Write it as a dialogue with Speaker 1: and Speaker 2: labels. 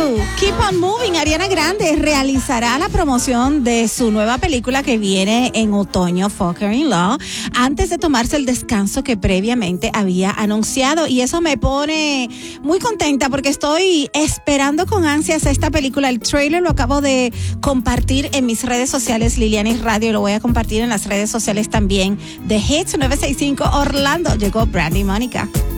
Speaker 1: Keep on Moving. Ariana Grande realizará la promoción de su nueva película que viene en otoño, Fucker in Law, antes de tomarse el descanso que previamente había anunciado. Y eso me pone muy contenta porque estoy esperando con ansias esta película. El trailer lo acabo de compartir en mis redes sociales, Lilianis Radio, y lo voy a compartir en las redes sociales también de Hits 965 Orlando. Llegó Brandy Mónica.